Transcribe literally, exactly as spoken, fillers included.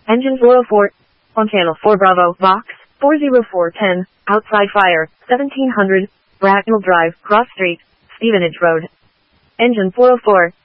Engine four oh four. On channel four Bravo, box, four oh four ten, outside fire, seventeen hundred, Bracknell Drive, Cross Street, Stevenage Road. Engine four oh four.